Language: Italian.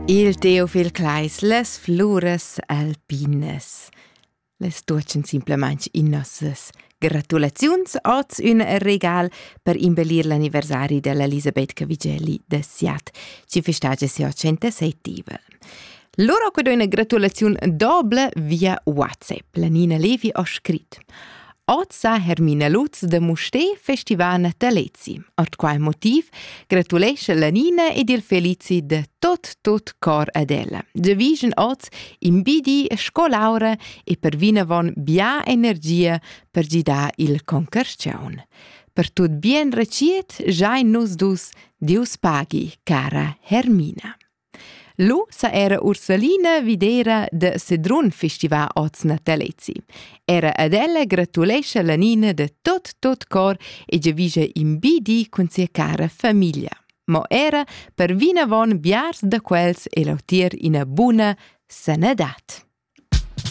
Il Teofil Kleis, les flores alpines. Les tuotchen simplement in nossas gratulazions, oz un regal per imbellir l'anniversari dell'Elisabeth Cavigelli de Siat, ci festagia sia 107. Loro ha una gratulazione doble via WhatsApp. La Nina Levi ha scritto: Ozza Hermina Lutz de Musté Festival Natalezi. Ort quai motiv gratulesce la Nina ed il felici de tot cor ad ella. Giavischen oz in bidi scolaura e per vina von bia energia per gida il concarscion. Per tut bien reciet, già nus dus, Dius pagi, cara Hermina. Lu sa era Ursalina videra de Sedrun Festival oz Natalezi. Era ad ella gratulesce la Nina de tot cor e giavisce in bidi con sia cara famiglia. Mo era per vina von biars da quels e lautier ina buna sanedat.